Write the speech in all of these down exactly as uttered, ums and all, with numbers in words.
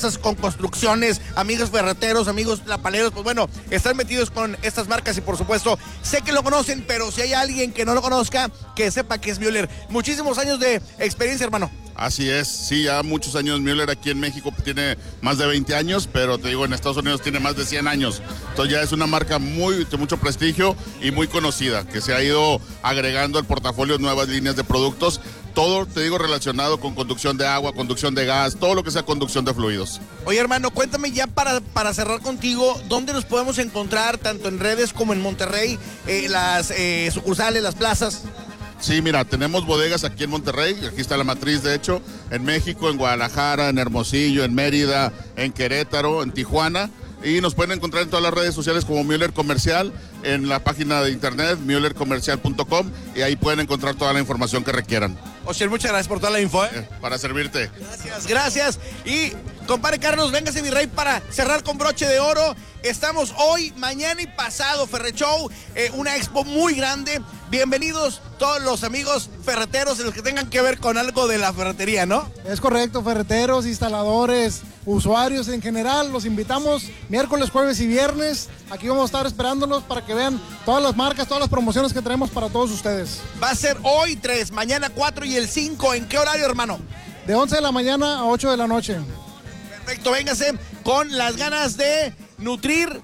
con construcciones, amigos ferreteros, amigos lapaleros, pues bueno, están metidos con estas marcas y por supuesto, sé que lo conocen, pero si hay alguien que no lo conozca, que sepa que es Müller. Muchísimos años de experiencia, hermano. Así es, sí, ya muchos años. Müller aquí en México tiene más de veinte años, pero te digo, en Estados Unidos tiene más de cien años. Entonces ya es una marca muy, de mucho prestigio y muy conocida, que se ha ido agregando al portafolio nuevas líneas de productos. Todo, te digo, relacionado con conducción de agua, conducción de gas, todo lo que sea conducción de fluidos. Oye, hermano, cuéntame ya para, para cerrar contigo, ¿dónde nos podemos encontrar, tanto en redes como en Monterrey, eh, las eh, sucursales, las plazas? Sí, mira, tenemos bodegas aquí en Monterrey, aquí está la matriz, de hecho, en México, en Guadalajara, en Hermosillo, en Mérida, en Querétaro, en Tijuana. Y nos pueden encontrar en todas las redes sociales como Müller Comercial, en la página de internet müller comercial punto com, y ahí pueden encontrar toda la información que requieran. Oye, muchas gracias por toda la info, ¿eh? Eh, para servirte. Gracias, gracias. Y, compadre Carlos, véngase, mi rey, para cerrar con broche de oro. Estamos hoy, mañana y pasado, Ferre Show, eh, una expo muy grande. Bienvenidos todos los amigos ferreteros, los que tengan que ver con algo de la ferretería, ¿no? Es correcto, ferreteros, instaladores, usuarios en general, los invitamos miércoles, jueves y viernes. Aquí vamos a estar esperándolos para que vean todas las marcas, todas las promociones que tenemos para todos ustedes. Va a ser hoy tres, mañana cuatro y el cinco. ¿En qué horario, hermano? De once de la mañana a ocho de la noche. Perfecto, véngase con las ganas de nutrir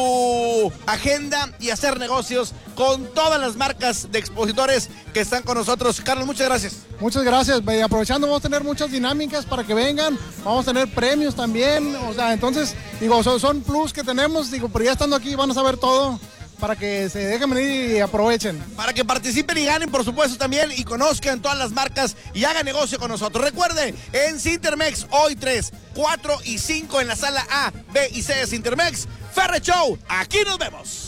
su agenda y hacer negocios con todas las marcas de expositores que están con nosotros. Carlos, muchas gracias. Muchas gracias. Y aprovechando, vamos a tener muchas dinámicas para que vengan. Vamos a tener premios también. O sea, entonces, digo, son, son plus que tenemos, digo, pero ya estando aquí van a saber todo para que se dejen venir y aprovechen. Para que participen y ganen, por supuesto, también, y conozcan todas las marcas y hagan negocio con nosotros. Recuerden, en Cintermex, hoy tres, cuatro y cinco en la sala A, B y C de Cintermex, Ferre Show, aquí nos vemos.